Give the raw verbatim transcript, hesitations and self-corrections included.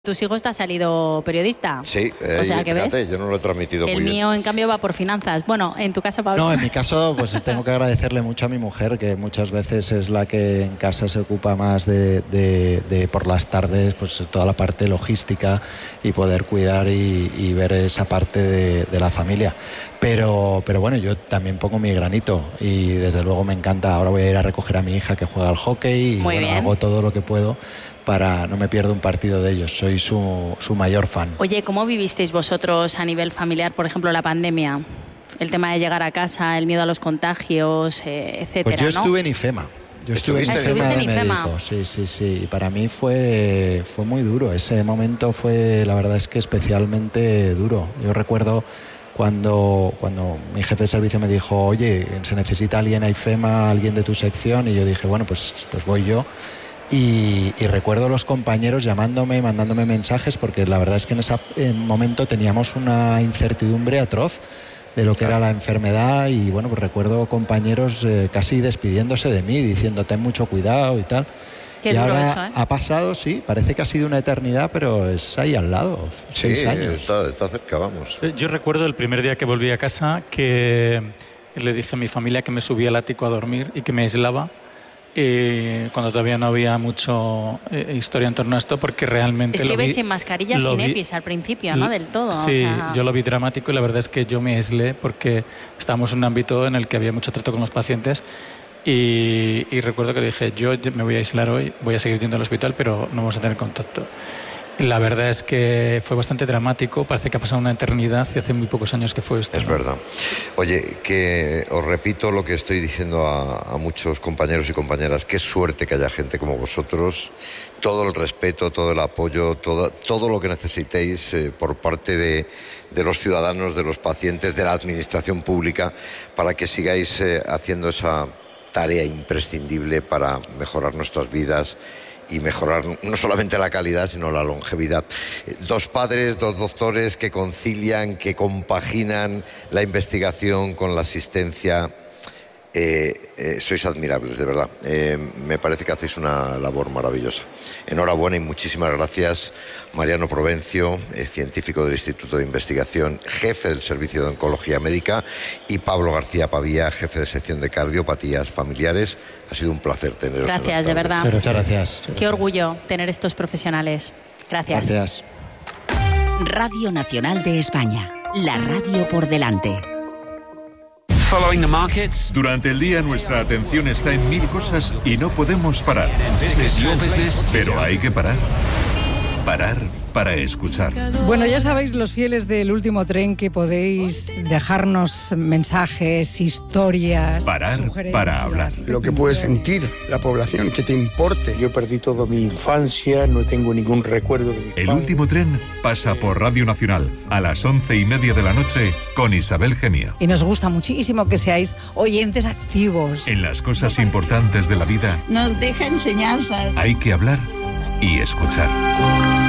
¿Tus hijos te ha salido periodista? Sí, eh, o sea, que fíjate, ves, yo no lo he transmitido el muy bien. mío, en cambio, va por finanzas. Bueno, en tu caso, Pablo. No, en mi caso, pues tengo que agradecerle mucho a mi mujer, que muchas veces es la que en casa se ocupa más de, de, de por las tardes, pues toda la parte logística y poder cuidar y, y ver esa parte de, de la familia. Pero, pero bueno, yo también pongo mi granito y desde luego me encanta. Ahora voy a ir a recoger a mi hija que juega al hockey y Muy bueno, bien. hago todo lo que puedo para no me pierdo un partido de ellos. Soy su, su mayor fan. Oye, ¿cómo vivisteis vosotros a nivel familiar, por ejemplo, la pandemia? El tema de llegar a casa, el miedo a los contagios, eh, etcétera, Pues yo ¿no? estuve en IFEMA. Yo estuve en ¿Estuviste en IFEMA de IFEMA? médico, sí, sí, sí. Y para mí fue, fue muy duro. Ese momento fue, la verdad es que especialmente duro. Yo recuerdo cuando, cuando mi jefe de servicio me dijo, oye, se necesita alguien a IFEMA, alguien de tu sección, y yo dije, bueno, pues, pues voy yo. Y, y recuerdo los compañeros llamándome, mandándome mensajes, porque la verdad es que en ese momento teníamos una incertidumbre atroz de lo que era la enfermedad y bueno, pues recuerdo compañeros eh, casi despidiéndose de mí, diciendo ten mucho cuidado y tal. Qué y duro ahora eso, ¿eh? ha pasado, sí, parece que ha sido una eternidad, pero es ahí al lado, Sí, seis años. está, está cerca, vamos. Yo recuerdo el primer día que volví a casa que le dije a mi familia que me subía al ático a dormir y que me aislaba. Eh, cuando todavía no había mucho eh, historia en torno a esto, porque realmente Es que lo ves vi, sin mascarilla, lo sin vi- EPIs al principio, ¿no? Del todo. Sí, o sea, yo lo vi dramático y la verdad es que yo me aislé porque estábamos en un ámbito en el que había mucho trato con los pacientes y, y recuerdo que dije, yo me voy a aislar hoy, voy a seguir yendo al hospital, pero no vamos a tener contacto. La verdad es que fue bastante dramático, parece que ha pasado una eternidad y hace muy pocos años que fue esto. Es ¿no? verdad. Oye, que os repito lo que estoy diciendo a, a muchos compañeros y compañeras. Qué suerte que haya gente como vosotros. Todo el respeto, todo el apoyo, todo, todo lo que necesitéis eh, por parte de, de los ciudadanos, de los pacientes, de la administración pública, para que sigáis eh, haciendo esa tarea imprescindible para mejorar nuestras vidas y mejorar no solamente la calidad, sino la longevidad. Dos padres, dos doctores que concilian, que compaginan la investigación con la asistencia. Eh, eh, sois admirables, de verdad. Eh, me parece que hacéis una labor maravillosa. Enhorabuena y muchísimas gracias, Mariano Provencio, eh, científico del Instituto de Investigación, jefe del Servicio de Oncología Médica, y Pablo García Pavía, jefe de sección de Cardiopatías Familiares. Ha sido un placer teneros. Gracias, de verdad. Muchas gracias. Qué orgullo tener estos profesionales. Gracias. Gracias. Radio Nacional de España. La radio por delante. Following the markets. Durante el día nuestra atención está en mil cosas y no podemos parar. Business, your business. Pero hay que parar. Parar para escuchar. Bueno, ya sabéis, los fieles del último tren, que podéis dejarnos mensajes, historias, Parar sugerencias. para hablar. Lo que puede sentir la población, que te importe. Yo perdí toda mi infancia, no tengo ningún recuerdo de mi El padre. último tren pasa por Radio Nacional a las once y media de la noche con Isabel Gemio. Y nos gusta muchísimo que seáis oyentes activos. En las cosas importantes de la vida Nos deja enseñanzas. hay que hablar y escuchar.